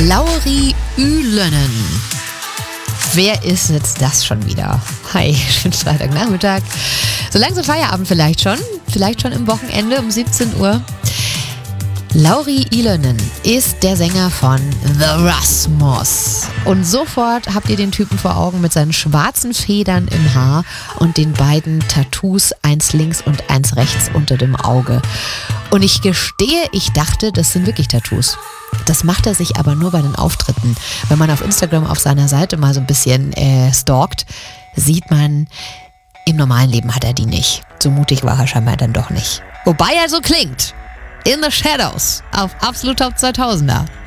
Lauri Ylönen. Wer ist jetzt das schon wieder? Hi, schönen Freitagnachmittag. So langsam Feierabend vielleicht schon im Wochenende um 17 Uhr. Lauri Ylönen ist der Sänger von The Rasmus. Und sofort habt ihr den Typen vor Augen mit seinen schwarzen Federn im Haar und den beiden Tattoos, eins links und eins rechts unter dem Auge. Und ich gestehe, ich dachte, das sind wirklich Tattoos. Das macht er sich aber nur bei den Auftritten. Wenn man auf Instagram auf seiner Seite mal so ein bisschen stalkt, sieht man, im normalen Leben hat er die nicht. So mutig war er scheinbar dann doch nicht. Wobei er so klingt. In the Shadows auf Absolut Top 2000er.